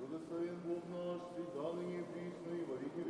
Благословен Бог наш, всегда ныне и присно и во веки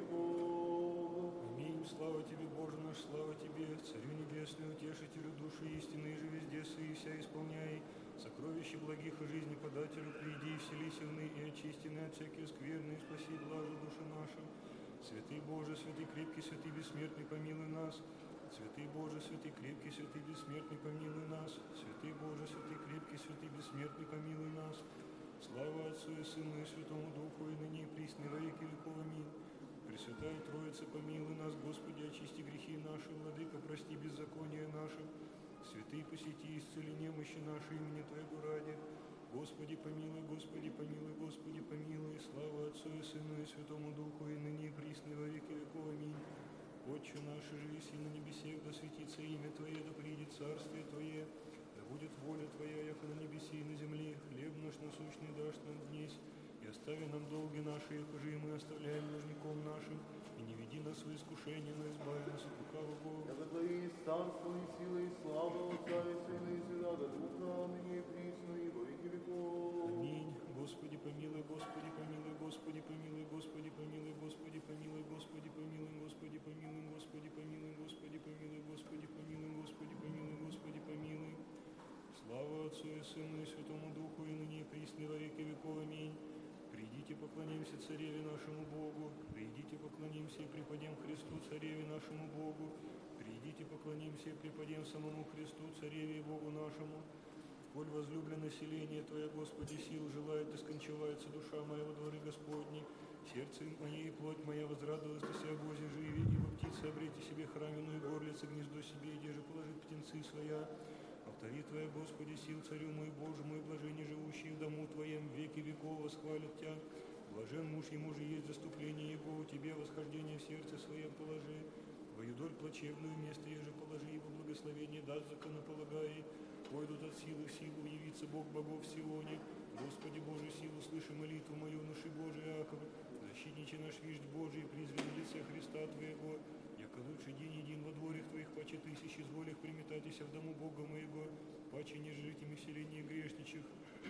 веков. Аминь. Слава Тебе, Боже наш, слава Тебе, Царю Небесный, Утешителю души истины, и же везде и вся исполняй. Сокровище благих и жизни подателю, приди и вселись в ны, и очистины от всякие скверны, и спаси блажи души наши. Святый Боже, святый крепкий, святый бессмертный, помилуй нас. Святый Боже, святый крепкий, святый бессмертный, помилуй нас. Святый Боже, святый крепкий, святый бессмертный, помилуй нас. Слава Отцу и Сыну и Святому Духу, и ныне и присно и во веки веков. Аминь. Пресвятая Троица, помилуй нас, Господи, очисти грехи наши, Владыка, прости беззакония наши. Святый, посети, исцели немощи наши имени Твоего ради. Господи, помилуй, Господи, помилуй, Господи, помилуй. Слава Отцу и Сыну и Святому Духу, и ныне и присно и во веки веков. Аминь. Отче наш, же еси на небесех, да светится имя Твое, да придет царствие Твое, да будет воля Твоя, яко на небесе и на земле. Хлеб наш насущный дашь нам днесь, и остави нам долги наши, яко и мы оставляем должником нашим, и не веди нас в искушение, но избави нас от лукавого. Яко Твое есть царство и сила и слава Отца и Сына и Святаго Духа, ныне и присно и во веки веков. Аминь. Господи, помилуй, Господи, помилуй, Господи, помилуй, Господи, помилуй, Господи, помилуй, Господи, помилуй, Господи, помилуй, Господи, помилуй, Господи, помилуй, Господи, помилуй, Господи, помилуй, Господи, помилуй. Слава Отцу и Сыну и Святому Духу, и ныне и присно и во веки веков. Аминь. Придите, поклонимся Цареве нашему Богу, придите, поклонимся и преподем Христу, Цареве нашему Богу, придите, поклонимся и преподем самому Христу, Цареве и Богу нашему. Коль возлюблено селение Твое, Господи, сил желает, и скончивается душа моя во дворы Господни. Сердце мое и плоть моя возрадовалась о себя Бозе живи, ибо птицы обрети себе храмину и горлица гнездо себе, и деже положит птенцы своя. Повтори Твоя, Господи, сил Царю мой Божьему, и блаженне живущие в дому Твоем, веки веков восхвалят Тя. Блажен муж ему же есть заступление Его, Тебе восхождение в сердце своем положи. Во юдоль плачевную место еже положи, ибо благословение даст законополагай. Пойдут от силы в силу, явится Бог богов в Сионе. Господи Божий, силу слыши молитву мою, внуши Божий Иаков. Защитниче наш виждь Божий, призван в лице Христа Твоего. Яко лучший день един во дворях Твоих, паче тысяч изволях приметатися в дому Бога моего, паче не житими в селении грешничих.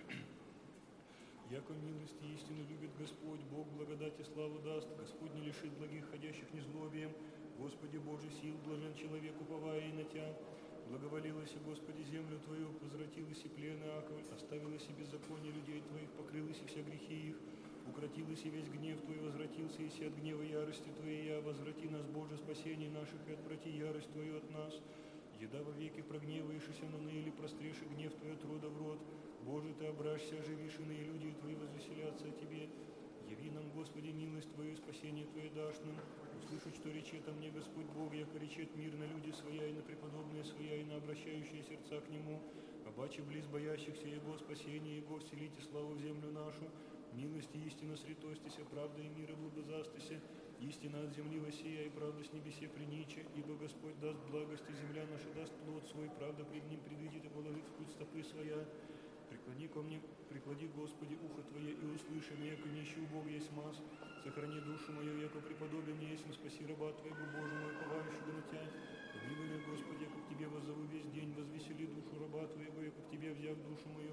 Яко милости истину любит Господь, Бог благодати славу даст, Господь не лишит благих, ходящих незлобием. Господи Божий, сил блажен человек, уповая и на Тя. Благоволилась, Господи, землю Твою, возвратилась и плен Иаковль, оставилась и беззаконие людей Твоих, покрылась и вся грехи их, укротилась и весь гнев Твой, возвратился и от гнева ярости Твоей, возврати нас, Боже, спасение наших, и отврати ярость Твою от нас. Еда во веки прогневаешься на или простреши гнев Твой от рода в род. Боже, Ты обращься, оживишь, иные люди Твои возвеселятся о Тебе. Яви нам, Господи, милость Твою, спасение Твое дашь нам. Услышать, что речет о мне Господь Бог, яко речет мир на люди своя и на преподобные своя и на обращающие сердца к Нему. Обаче близ боящихся Его, спасение Его, вселите славу в землю нашу. Милость и истина сретостися, правда и мира благозастися. Истина от земли восия, и правда с небесе принича, ибо Господь даст благость, и земля наша даст плод свой, правда пред Ним предвидит и положит в путь стопы своя. Преклони ко мне, приклади, Господи, ухо Твое, и услыши меня, яко нищий Бог есть маз. Сохрани душу мою, яко преподобие мне есть, спаси раба Твоего, Боже мой, уповающего на Тя. Помилуй меня, Господи, яко к Тебе воззову весь день, возвесели душу раба Твоего, яко к Тебе взяв душу мою.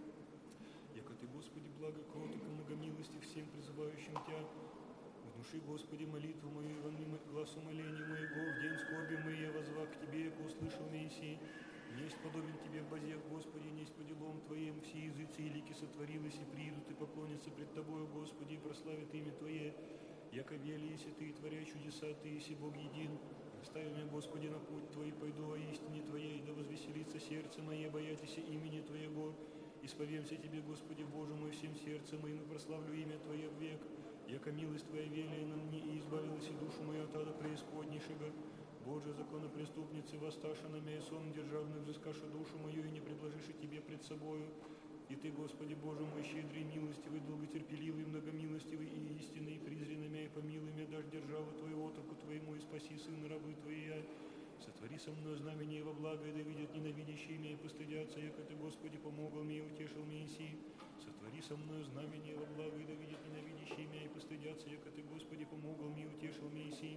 Яко Ты, Господи, благо кроток и многомилости всем призывающим Тя. Внуши, Господи, молитву мою, и во мне глаз умоления моего, в день скорби моей воззвав к Тебе, яко услышал Моисей. Несть подобен Тебе в базех, Господи, несть по делам Твоим, все языцы и лики сотворились, и придут, и поклонятся пред Тобою, Господи, и прославят имя Твое. Яко вели, если Ты, творя чудеса, Ты, если Бог един. Остави меня, Господи, на путь Твой, пойду о истине Твоей, да возвеселится сердце мое, боятися имени Твоего. Исповемся Тебе, Господи, Боже мой, всем сердцем моим, и прославлю имя Твое в век. Яко милость Твоя велия на мне, и избавилась и душу мою от ада преисподнейшего. Боже, законопреступницы, воссташа на меня, сон державный, взыскаша душу мою, и не предложишь Тебе пред собою. И Ты, Господи, Боже мой, щедрый, милостивый, долготерпеливый, многомилостивый и истинный, призри на меня и помилуй меня, дашь державу Твою, отроку Твоему, и спаси сына рабы Твоя. Сотвори со мною знамение во благо, и да видят ненавидящие меня и постыдятся, яко Ты, Господи, помогал мне и утешил меня си. Сотвори со мною знамение во благо, и да видят ненавидящие меня и постыдятся, яко Ты, Господи, помогал мне и утешил меня си.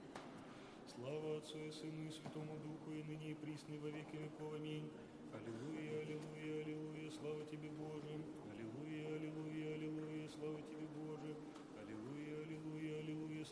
Слава Отцу и Сыну и Святому Духу, и ныне и присно и во веки веков. Аминь. Аллилуйя, аллилуйя, аллилуйя, слава Тебе, Боже. Аллилуйя, аллилуйя, аллилуйя, слава Тебе,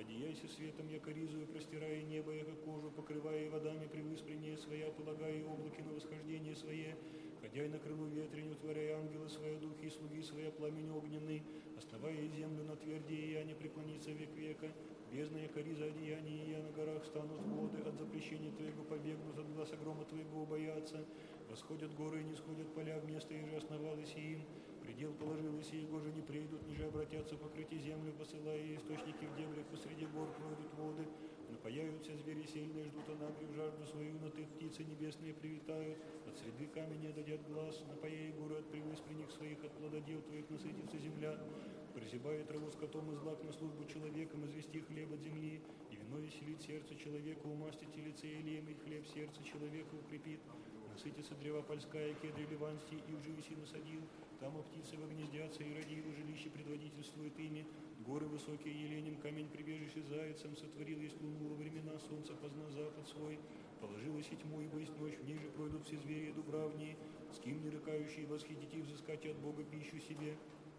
Одеяйся светом, яко ризую, простирая небо, яко кожу, покрывая водами превыспрение своя, полагая облаки на восхождение свое, ходяй на крылу ветренью, творяя ангелы свои, духи и слуги свои, пламень огненный, основая землю на тверди, и я не преклонится век века, бездна, яко риза одеяния, и я на горах станут воды, от запрещения твоего побегнут, от гласа грома твоего боятся, восходят горы и не сходят поля, в место и же основалось им, предел положилось, и его же не придут, ниже обратятся покрыть землю, посылая источники в дебрях, посреди гор пройдут воды, напаяются звери сильные, ждут анагрив жажду свою, на их птицы небесные привитают, от среды камня дадят глаз, напаяй горы от превыспренних своих, от плододел твоих насытится земля, прозябает траву скотом и злак на службу человеком, извести хлеб от земли, и вино веселит сердце человека, умастите лице елеем, и хлеб сердце человека укрепит, насытится древа польская, кедры ливанские, и в живеси насадил, там и птицы вогнездятся, и родило жилище предводительствует ими, горы высокие еленем, камень прибежище зайцем, сотворил есть луну во времена, солнца позна запад свой, положилась и тьму, ибо есть ночь, в ней же пройдут все звери дубравние, с кем не рыкающие восхитите взыскать от Бога пищу себе.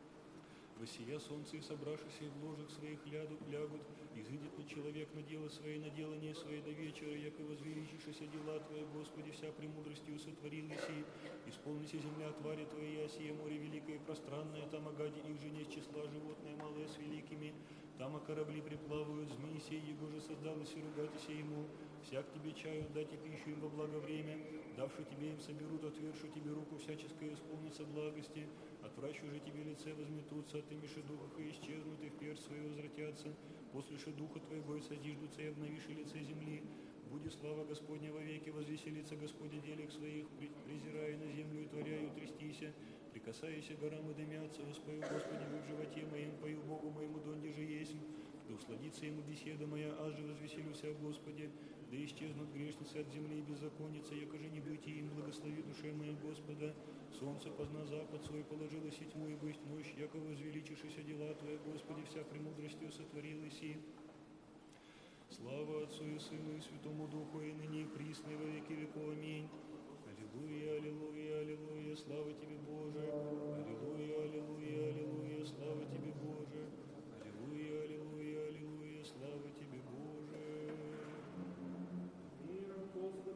Воссия солнце и собравшиеся в ложах своих лягут, изыдет ли человек на дело свое, на делание свое до вечера, яко возвеличившися дела Твои, Господи, вся премудростью сотворил еси, исполнися земля твари Твоей, осия море великое и пространное, там огади их же не с числа животное малое с великими, там корабли приплавают, змеи сей, его же создалось и ругайтеся ему, всяк тебе чаю, дайте пищу им во благо время, давши тебе им соберут, отвершу тебе руку всяческое исполнится благости, отвращу же тебе лице возметутся, отымеши духах и исчезнут, и в перст свой возвратятся, послеши духа твоего и содиждутся, и обновиши лице земли, будет слава Господня во веки, возвеселится Господь о делах своих, презирая на землю и творяю трястися, прикасаяся горам и дымятся, воспою Господи в животе моем, пою Богу моему, донде же есть, да усладится ему беседа моя, аз же возвеселюся о Господе, да исчезнут грешницы от земли и беззаконница, яко же не быть им, благослови душе моей Господа, солнце позна запад свой, положилось и тьму, и быть ночь, яко возвеличившися дела Твоя, Господи, вся премудростью сотворилась и. Слава Отцу и Сыну и Святому Духу, и ныне и присно, и во веки веков. Аминь. Аллилуйя, аллилуйя, аллилуйя, слава Тебе, Боже. Аллилуйя,